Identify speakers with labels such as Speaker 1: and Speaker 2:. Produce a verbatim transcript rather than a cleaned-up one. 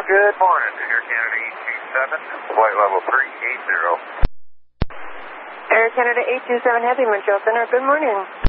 Speaker 1: Good morning, Air Canada eight two seven, flight level three eight zero.
Speaker 2: Air Canada eight two seven Heavy, Montreal Center, good morning.